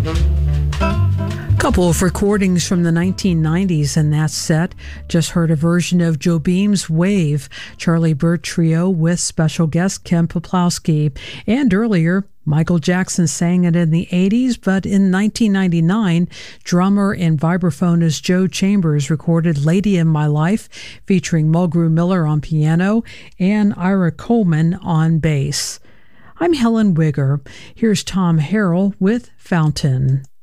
Couple of recordings from the 1990s in that set. Just heard a version of Joe Beam's Wave, Charlie Burt Trio with special guest Ken Peplowski. And earlier, Michael Jackson sang it in the 80s, but in 1999, drummer and vibraphonist Joe Chambers recorded Lady in My Life, featuring Mulgrew Miller on piano and Ira Coleman on bass. I'm Helen Wigger. Here's Tom Harrell with Fountain.